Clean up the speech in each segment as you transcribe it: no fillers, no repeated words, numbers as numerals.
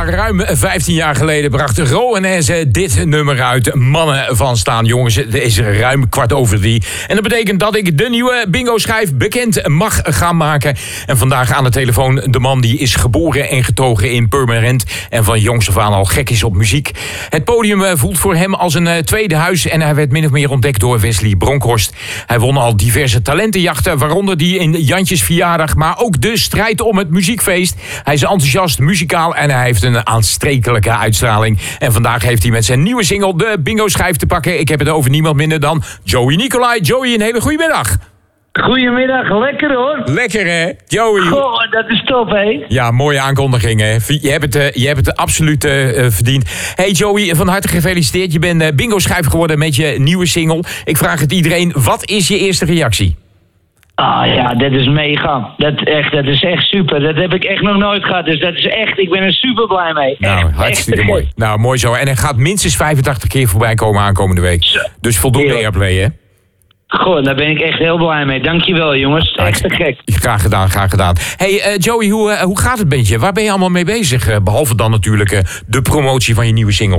ruim 15 jaar geleden bracht Roanese dit nummer uit. Mannen van staan, jongens. Het is ruim 2:15. En dat betekent dat ik de nieuwe bingo-schijf bekend mag gaan maken. En vandaag aan de telefoon de man die is geboren en getogen in Purmerend. En van jongs af aan al gek is op muziek. Het podium voelt voor hem als een tweede huis. En hij werd min of meer ontdekt door Wesley Bronkhorst. Hij won al diverse talentenjachten, waaronder die in Jantjes verjaardag. Maar ook de strijd om het muziekfeest. Hij is enthousiast, muzikaal en hij heeft een aanstekelijke uitstraling. En vandaag heeft hij met zijn nieuwe single de bingo-schijf te pakken. Ik heb het over niemand minder dan Joey Nicolai. Joey, een hele goede middag. Goedemiddag, lekker hoor. Lekker hè, Joey? Goh, dat is top hè. Ja, mooie aankondiging hè. Je hebt het absoluut verdiend. Hey Joey, van harte gefeliciteerd. Je bent bingo-schijf geworden met je nieuwe single. Ik vraag het iedereen, wat is je eerste reactie? Ah ja, dat is mega. Dat is echt super. Dat heb ik echt nog nooit gehad. Dus dat is echt, ik ben er super blij mee. Nou, hartstikke mooi. Nou, mooi zo. En hij gaat minstens 85 keer voorbij komen aankomende week. Zo. Dus voldoende airplay hè? Goh, daar ben ik echt heel blij mee. Dankjewel jongens. Echt te gek. Graag gedaan, graag gedaan. Hey Joey, hoe gaat het met je? Waar ben je allemaal mee bezig? Behalve dan natuurlijk de promotie van je nieuwe single.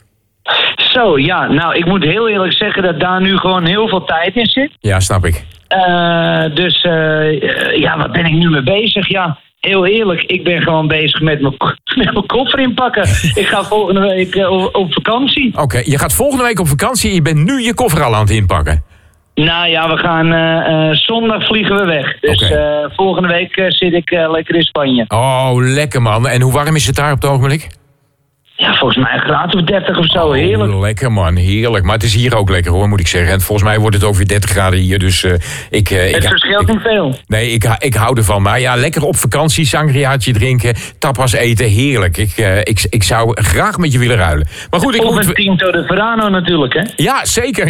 Zo, ja. Nou, ik moet heel eerlijk zeggen dat daar nu gewoon heel veel tijd in zit. Ja, snap ik. Dus wat ben ik nu mee bezig? Ja, heel eerlijk, ik ben gewoon bezig met mijn koffer inpakken. Ik ga volgende week op vakantie. Oké, je gaat volgende week op vakantie en je bent nu je koffer al aan het inpakken. Nou ja, we gaan zondag vliegen we weg. Dus volgende week zit ik lekker in Spanje. Oh, lekker man. En hoe warm is het daar op het ogenblik? Ja, volgens mij een graad of 30 of zo, heerlijk. Lekker man, heerlijk. Maar het is hier ook lekker hoor, moet ik zeggen. En volgens mij wordt het over 30 graden hier, dus het verschilt niet veel. Nee, ik hou ervan. Maar ja, lekker op vakantie, sangriaatje drinken, tapas eten, heerlijk. Ik zou graag met je willen ruilen. Maar goed, een Tinto de Verano natuurlijk, hè? Ja, zeker.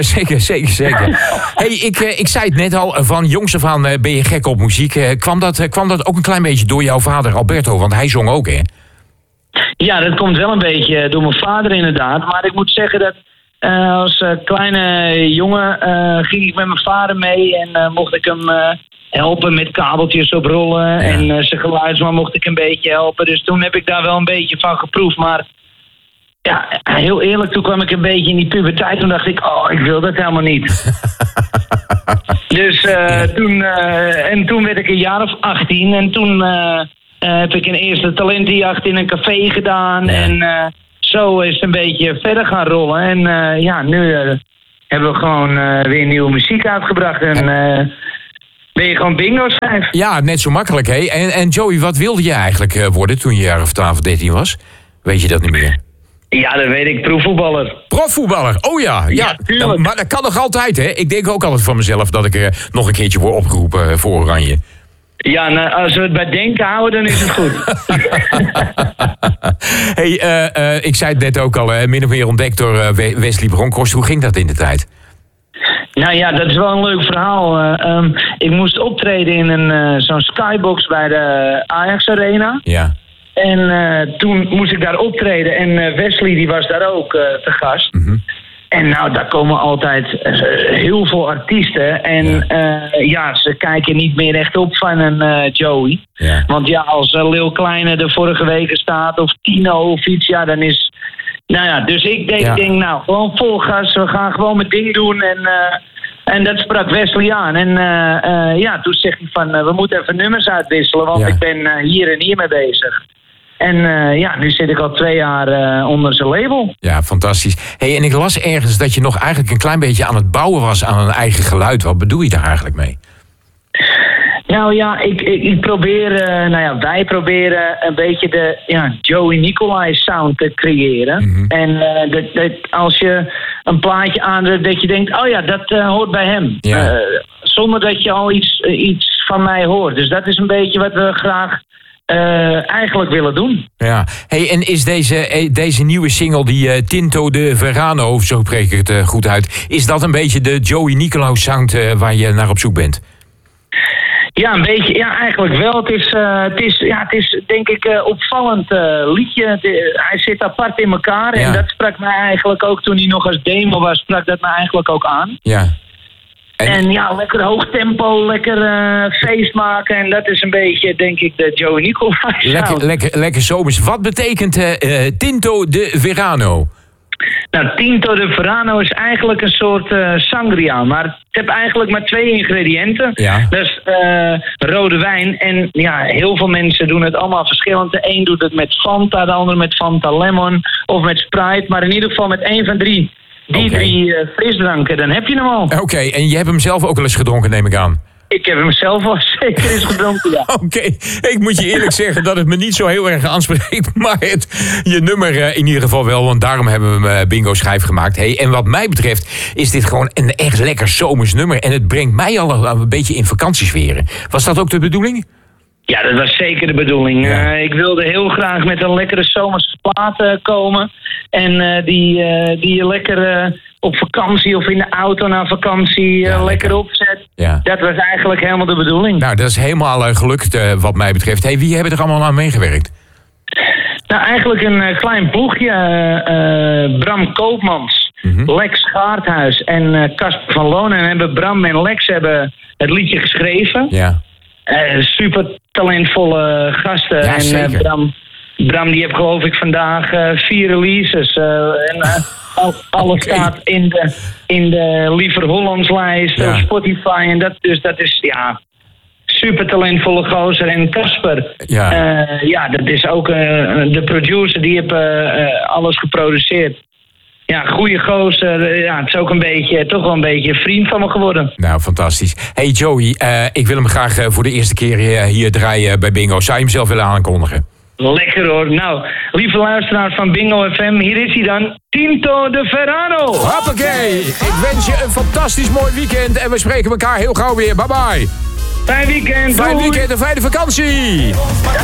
Hey, ik zei het net al, van jongs af aan ben je gek op muziek. Kwam dat ook een klein beetje door jouw vader Alberto? Want hij zong ook, hè? Ja, dat komt wel een beetje door mijn vader inderdaad. Maar ik moet zeggen dat als kleine jongen ging ik met mijn vader mee. En mocht ik hem helpen met kabeltjes oprollen. Ja. En zijn geluidsman mocht ik een beetje helpen. Dus toen heb ik daar wel een beetje van geproefd. Maar ja, heel eerlijk, toen kwam ik een beetje in die puberteit. Toen dacht ik, ik wil dat helemaal niet. Dus toen werd ik een jaar of 18. En toen heb ik een eerste talentenjacht in een café gedaan. Ja. En zo is het een beetje verder gaan rollen. En nu hebben we gewoon weer nieuwe muziek uitgebracht. En ben je gewoon bingo-schijf. Ja, net zo makkelijk, hè? En Joey, wat wilde je eigenlijk worden toen je jaar of 12 of 13 was? Weet je dat niet meer? Ja, dat weet ik. Profvoetballer. Profvoetballer, oh ja. Ja, tuurlijk. Maar dat kan nog altijd, hè? Ik denk ook altijd van mezelf dat ik nog een keertje word opgeroepen voor Oranje. Ja, nou, als we het bij denken houden, dan is het goed. Hey, ik zei het net ook al, min of meer ontdekt door Wesley Bronkhorst. Hoe ging dat in de tijd? Nou ja, dat is wel een leuk verhaal. Ik moest optreden in zo'n skybox bij de Ajax Arena. Ja. En toen moest ik daar optreden en Wesley die was daar ook te gast. Mm-hmm. En nou, daar komen altijd heel veel artiesten. En ze kijken niet meer echt op van een Joey. Ja. Want ja, als Lil Kleine de vorige weken staat of Tino of iets, ja, dan is... Nou ja, dus ik denk nou, gewoon vol gas. We gaan gewoon mijn ding doen. En dat sprak Wesley aan. En toen zegt hij van, we moeten even nummers uitwisselen. Want ik ben hier en hier mee bezig. En nu zit ik al 2 jaar onder zijn label. Ja, fantastisch. Hey, en ik las ergens dat je nog eigenlijk een klein beetje aan het bouwen was aan een eigen geluid. Wat bedoel je daar eigenlijk mee? Nou ja, ik probeer, wij proberen een beetje de Joey Nicolai sound te creëren. Mm-hmm. En als je een plaatje aandrukt dat je denkt, oh ja, dat hoort bij hem. Yeah. Zonder dat je al iets van mij hoort. Dus dat is een beetje wat we graag eigenlijk willen doen. Ja. Hey, en is deze nieuwe single, die Tinto de Verano, of zo spreek ik het goed uit, is dat een beetje de Joey Nicolai sound waar je naar op zoek bent? Ja, een beetje. Ja, eigenlijk wel. Het is denk ik opvallend liedje. Hij zit apart in elkaar. Ja. En dat sprak mij eigenlijk ook toen hij nog als demo was, sprak dat mij eigenlijk ook aan. Ja. En ja, lekker hoog tempo, lekker feest maken. En dat is een beetje, denk ik, de Joey Nicolaï. Lekker zomers. Wat betekent Tinto de Verano? Nou, Tinto de Verano is eigenlijk een soort sangria. Maar het heeft eigenlijk maar 2 ingrediënten. Ja. Dat is rode wijn. En ja, heel veel mensen doen het allemaal verschillend. De een doet het met Fanta, de ander met Fanta Lemon of met Sprite. Maar in ieder geval met 1 van 3. Die 3 frisdranken, dan heb je hem al. Oké, en je hebt hem zelf ook al eens gedronken, neem ik aan. Ik heb hem zelf al zeker eens gedronken, ja. Oké, ik moet je eerlijk zeggen dat het me niet zo heel erg aanspreekt. Maar je nummer in ieder geval wel, want daarom hebben we hem bingo schijf gemaakt. Hey, en wat mij betreft is dit gewoon een echt lekker zomers nummer. En het brengt mij al een beetje in vakantiesferen. Was dat ook de bedoeling? Ja, dat was zeker de bedoeling. Ja. Ik wilde heel graag met een lekkere zomerse plaat komen. En die je lekker op vakantie of in de auto naar vakantie lekker opzet. Ja. Dat was eigenlijk helemaal de bedoeling. Nou, dat is helemaal gelukt wat mij betreft. Hey, wie hebben er allemaal aan meegewerkt? Nou, eigenlijk een klein ploegje. Bram Koopmans, Lex Gaardhuis en Casper van Loon. En hebben Bram en Lex hebben het liedje geschreven. Ja. Super talentvolle gasten. Ja, en Bram die heeft geloof ik vandaag 4 releases. Alles staat in de Liever Hollands lijst op Spotify. En dat is ja, super talentvolle gozer. En Casper, dat is ook de producer. Die heeft alles geproduceerd. Ja, goede gozer. Ja, het is ook toch wel een beetje vriend van me geworden. Nou, fantastisch. Hey Joey, ik wil hem graag voor de eerste keer hier draaien bij Bingo. Zou je hem zelf willen aankondigen? Lekker hoor. Nou, lieve luisteraars van Bingo FM, hier is hij dan. Tinto de Verano. Hoppakee. Ik wens je een fantastisch mooi weekend en we spreken elkaar heel gauw weer. Bye bye. Fijn weekend. Fijn weekend en fijne vakantie.